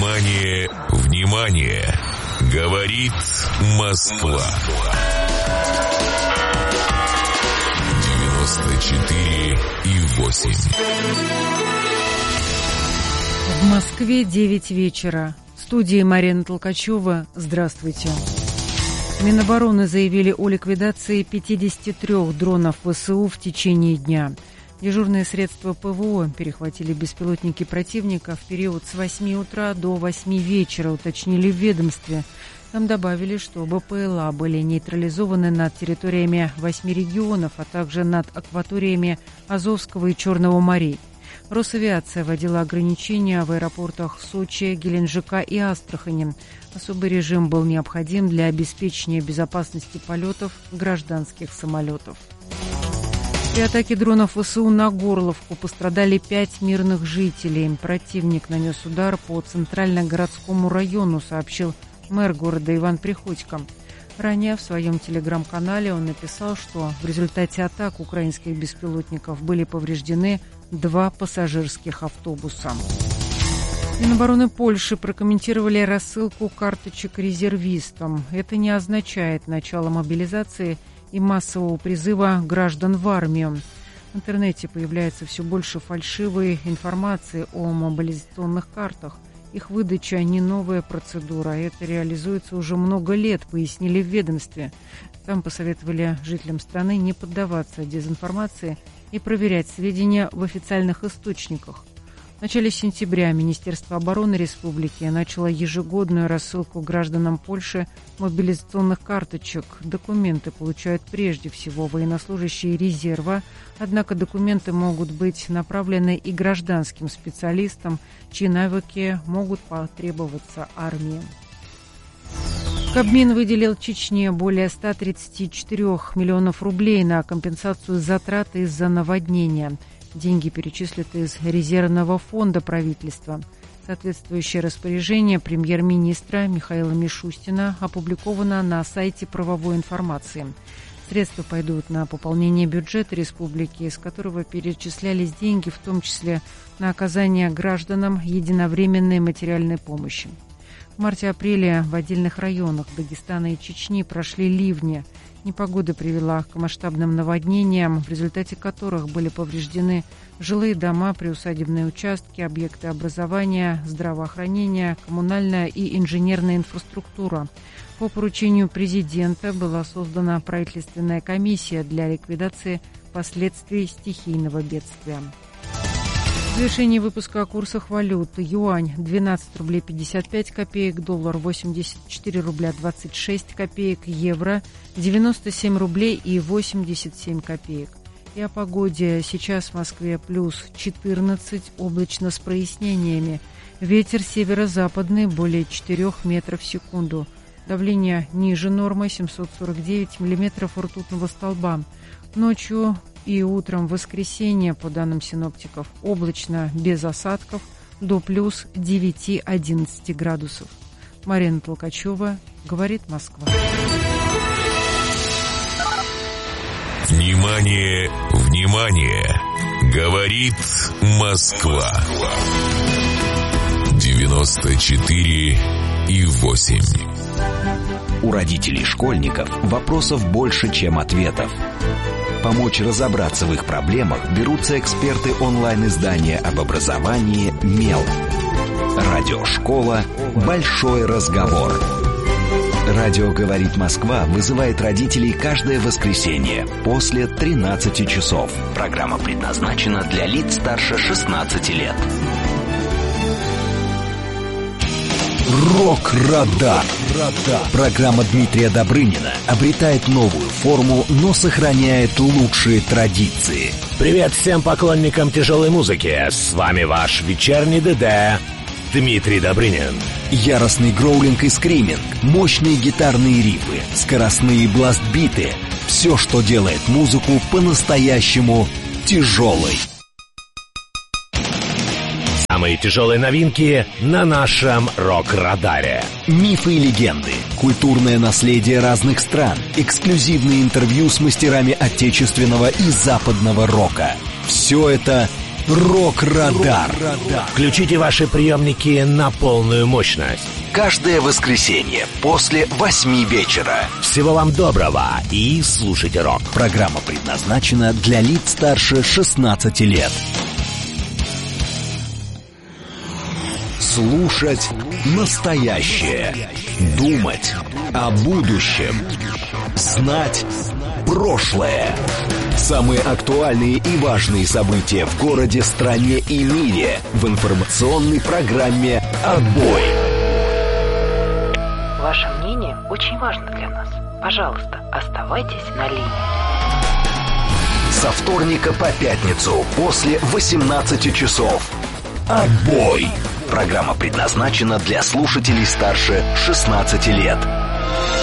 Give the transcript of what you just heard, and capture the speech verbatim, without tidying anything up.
Внимание, внимание! Говорит Москва. девяносто четыре и восемь. В Москве девять вечера. В студии Марина Толкачева. Здравствуйте. Минобороны заявили о ликвидации пятидесяти трёх дронов ВСУ в течение дня. Дежурные средства ПВО перехватили беспилотники противника в период с восьми утра до восьми вечера, уточнили в ведомстве. Там добавили, что БПЛА были нейтрализованы над территориями восьми регионов, а также над акваториями Азовского и Черного морей. Росавиация вводила ограничения в аэропортах Сочи, Геленджика и Астрахани. Особый режим был необходим для обеспечения безопасности полетов гражданских самолетов. При атаке дронов ВСУ на Горловку пострадали пять мирных жителей. Противник нанес удар по Центрально-городскому району, сообщил мэр города Иван Приходько. Ранее в своем телеграм-канале он написал, что в результате атак украинских беспилотников были повреждены два пассажирских автобуса. Минобороны Польши прокомментировали рассылку карточек резервистам. Это не означает начало мобилизации и массового призыва граждан в армию. В интернете появляется все больше фальшивой информации о мобилизационных картах. Их выдача не новая процедура, это реализуется уже много лет, пояснили в ведомстве. Там посоветовали жителям страны не поддаваться дезинформации и проверять сведения в официальных источниках. В начале сентября Министерство обороны республики начало ежегодную рассылку гражданам Польши мобилизационных карточек. Документы получают прежде всего военнослужащие резерва, однако документы могут быть направлены и гражданским специалистам, чьи навыки могут потребоваться армии. Кабмин выделил Чечне более ста тридцати четырёх миллионов рублей на компенсацию затрат из-за наводнения. Деньги перечислят из резервного фонда правительства. Соответствующее распоряжение премьер-министра Михаила Мишустина опубликовано на сайте правовой информации. Средства пойдут на пополнение бюджета республики, из которого перечислялись деньги, в том числе на оказание гражданам единовременной материальной помощи. В марте-апреле в отдельных районах Дагестана и Чечни прошли ливни. Непогода привела к масштабным наводнениям, в результате которых были повреждены жилые дома, приусадебные участки, объекты образования, здравоохранения, коммунальная и инженерная инфраструктура. По поручению президента была создана правительственная комиссия для ликвидации последствий стихийного бедствия. В завершении выпуска о курсах валют. Юань двенадцать рублей пятьдесят пять копеек, доллар восемьдесят четыре рубля двадцать шесть копеек, евро девяносто семь рублей и восемьдесят семь копеек. И о погоде. Сейчас в Москве плюс четырнадцать, облачно с прояснениями. Ветер северо-западный более четырёх метров в секунду. Давление ниже нормы семьсот сорок девять миллиметров ртутного столба. Ночью и утром в воскресенье, по данным синоптиков, облачно без осадков до плюс девять-одиннадцать градусов. Марина Толкачева, говорит Москва. Внимание, внимание! Говорит Москва. девяносто четыре и восемь. У родителей школьников вопросов больше, чем ответов. Помочь разобраться в их проблемах берутся эксперты онлайн-издания об образовании «Мел». Радиошкола «Большой разговор». Радио «Говорит Москва» вызывает родителей каждое воскресенье после тринадцати часов. Программа предназначена для лиц старше шестнадцати лет. Рок-радар. Программа Дмитрия Добрынина обретает новую форму, но сохраняет лучшие традиции. Привет всем поклонникам тяжелой музыки. С вами ваш вечерний ДД Дмитрий Добрынин. Яростный гроулинг и скриминг, мощные гитарные рифы, скоростные бласт-биты. Все, что делает музыку по-настоящему тяжелой. Самые тяжелые новинки на нашем рок-радаре. Мифы и легенды, культурное наследие разных стран, эксклюзивные интервью с мастерами отечественного и западного рока. Все это Рок-Радар. Включите ваши приемники на полную мощность. Каждое воскресенье после восьми вечера. Всего вам доброго и слушайте рок. Программа предназначена для лиц старше шестнадцати лет. Слушать настоящее. Думать о будущем. Знать прошлое. Самые актуальные и важные события в городе, стране и мире в информационной программе «Отбой». Ваше мнение очень важно для нас. Пожалуйста, оставайтесь на линии. Со вторника по пятницу после восемнадцати часов. «Отбой». Программа предназначена для слушателей старше шестнадцати лет.